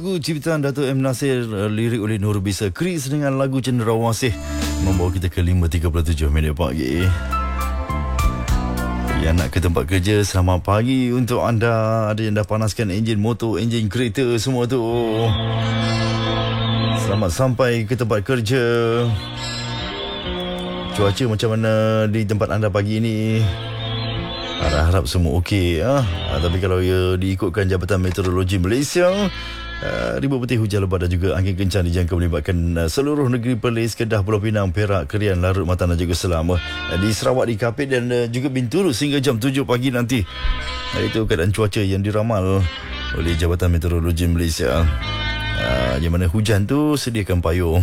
lagu ciptaan Dato' M. Nasir, lirik oleh Nur Bisa Kris dengan lagu Cenderawasih membawa kita ke 5.37 minit pagi. Yang nak ke tempat kerja, selamat pagi untuk anda. Ada yang dah panaskan enjin motor, enjin kereta semua tu. Selamat sampai ke tempat kerja. Cuaca macam mana di tempat anda pagi ini? Harap semua okey. Tapi kalau diikutkan Jabatan Meteorologi Malaysia, ribuan putih hujan lebat dan juga angin kencang dijangka melibatkan seluruh negeri Perlis, Kedah, Pulau Pinang, Perak, Kerian, Larut, Matan dan juga Selama. Di Sarawak, di Kapit dan juga Bintulu sehingga jam 7 pagi nanti. Itu keadaan cuaca yang diramal oleh Jabatan Meteorologi Malaysia. Yang mana hujan tu sediakan payung.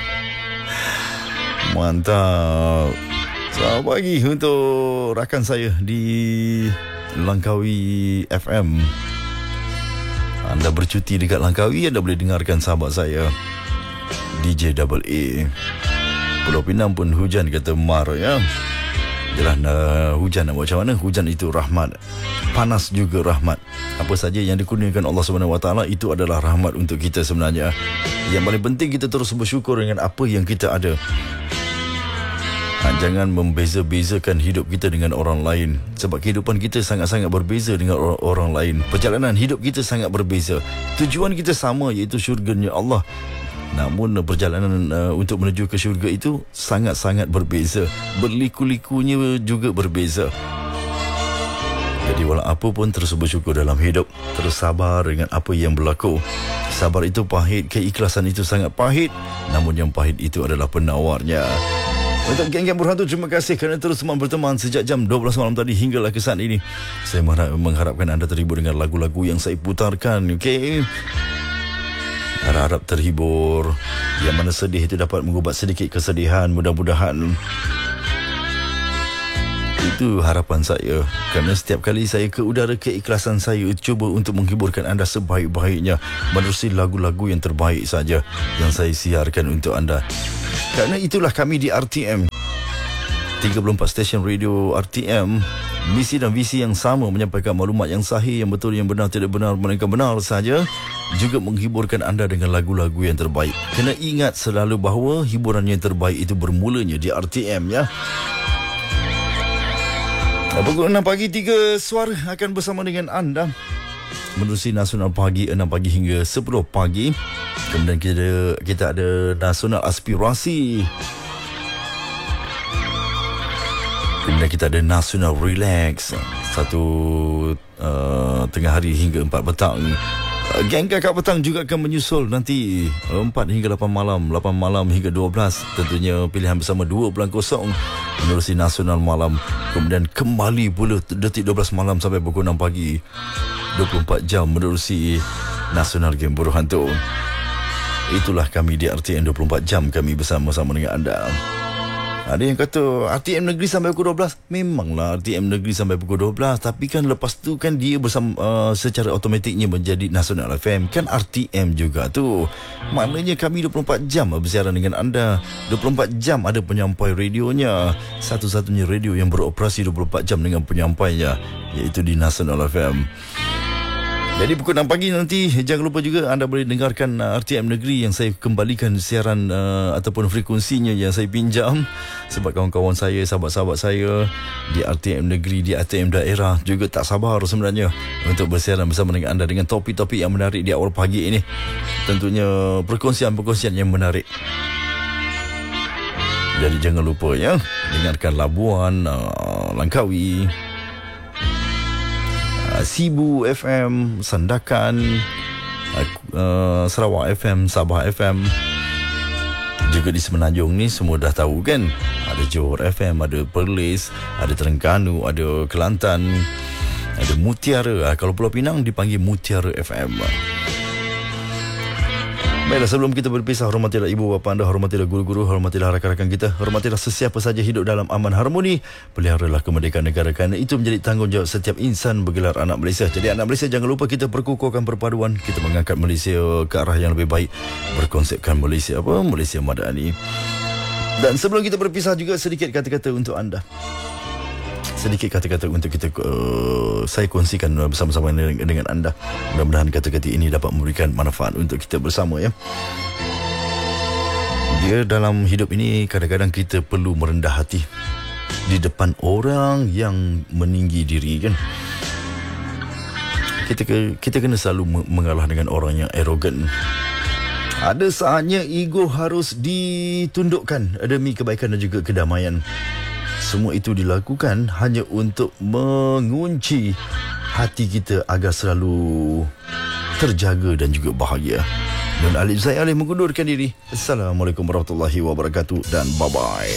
Mantap. Selamat pagi untuk rakan saya di Langkawi FM. Anda bercuti dekat Langkawi, anda boleh dengarkan sahabat saya DJ AA. Pulau Pinang pun hujan kata Mar ya. Jelah hujan nak buat macam mana? Hujan itu rahmat. Panas juga rahmat. Apa saja yang dikurniakan Allah SWT itu adalah rahmat untuk kita sebenarnya. Yang paling penting kita terus bersyukur dengan apa yang kita ada. Jangan membeza-bezakan hidup kita dengan orang lain. Sebab kehidupan kita sangat-sangat berbeza dengan orang lain. Perjalanan hidup kita sangat berbeza. Tujuan kita sama, iaitu syurganya Allah. Namun perjalanan untuk menuju ke syurga itu sangat-sangat berbeza. Berliku-likunya juga berbeza. Jadi walau apa pun terus bersyukur dalam hidup. Terus sabar dengan apa yang berlaku. Sabar itu pahit, keikhlasan itu sangat pahit. Namun yang pahit itu adalah penawarnya. Untuk geng-geng berhantu, terima kasih kerana terus berteman sejak jam 12 malam tadi hinggalah ke saat ini. Saya mengharapkan anda terhibur dengan lagu-lagu yang saya putarkan. Okey, harap terhibur. Yang mana sedih itu dapat mengubat sedikit kesedihan. Mudah-mudahan itu harapan saya. Kerana setiap kali saya ke udara, keikhlasan saya cuba untuk menghiburkan anda sebaik-baiknya menerusi lagu-lagu yang terbaik saja yang saya siarkan untuk anda. Kerana itulah kami di RTM 34 stesen radio RTM. Misi dan visi yang sama, menyampaikan maklumat yang sahih, yang betul, yang benar, tidak benar, melainkan benar saja. Juga menghiburkan anda dengan lagu-lagu yang terbaik. Kena ingat selalu bahawa hiburan yang terbaik itu bermulanya di RTM ya. Pukul 6 pagi 3 suara akan bersama dengan anda menerusi Nasional Pagi 6 pagi hingga 10 pagi. Kemudian kita ada Nasional Aspirasi. Kemudian kita ada Nasional Relax 1 tengah hari hingga 4 petang. Geng Kakak Petang juga akan menyusul nanti 4 hingga 8 malam, 8 malam hingga 12. Tentunya pilihan bersama 2 bulan kosong menerusi Nasional Malam. Kemudian kembali pula detik 12 malam sampai pukul 6 pagi, 24 jam menerusi Nasional Game Buruh Hantu. Itulah kami di RTM 24 jam kami bersama-sama dengan anda. Ada yang kata RTM Negeri sampai pukul 12. Memanglah RTM Negeri sampai pukul 12. Tapi kan lepas tu kan dia bersama secara automatiknya menjadi Nasional FM. Kan RTM juga tu. Maknanya kami 24 jam bersiaran dengan anda. 24 jam ada penyampai radionya. Satu-satunya radio yang beroperasi 24 jam dengan penyampainya, iaitu di Nasional FM. Jadi pukul 6 pagi nanti jangan lupa juga anda boleh dengarkan RTM Negeri yang saya kembalikan siaran ataupun frekuensinya yang saya pinjam. Sebab kawan-kawan saya, sahabat-sahabat saya di RTM Negeri, di RTM Daerah juga tak sabar sebenarnya untuk bersiaran bersama dengan anda dengan topik-topik yang menarik di awal pagi ini. Tentunya perkongsian-perkongsian yang menarik. Jadi jangan lupa ya, dengarkan Labuan, Langkawi, Sibu FM, Sandakan, Sarawak FM, Sabah FM. Juga di Semenanjung ni semua dah tahu kan. Ada Johor FM, ada Perlis, ada Terengganu, ada Kelantan, ada Mutiara. Kalau Pulau Pinang dipanggil Mutiara FM. Baiklah, sebelum kita berpisah, hormatilah ibu bapa anda, hormatilah guru-guru, hormatilah rakan-rakan kita, hormatilah sesiapa saja hidup dalam aman harmoni. Peliharalah kemerdekaan negara, kerana itu menjadi tanggungjawab setiap insan bergelar anak Malaysia. Jadi anak Malaysia, jangan lupa kita perkukuhkan perpaduan, kita mengangkat Malaysia ke arah yang lebih baik, berkonsepkan Malaysia Malaysia Madani. Dan sebelum kita berpisah juga sedikit kata-kata untuk anda. sedikit kata-kata untuk kita saya kongsikan bersama-sama dengan anda. Mudah-mudahan kata-kata ini dapat memberikan manfaat untuk kita bersama ya. Dia dalam hidup ini kadang-kadang kita perlu merendah hati di depan orang yang meninggi diri kan. Kita kena selalu mengalah dengan orang yang arrogant. Ada saatnya ego harus ditundukkan demi kebaikan dan juga kedamaian. Semua itu dilakukan hanya untuk mengunci hati kita agar selalu terjaga dan juga bahagia. Dan Alif saya Alif mengundurkan diri. Assalamualaikum warahmatullahi wabarakatuh dan bye-bye.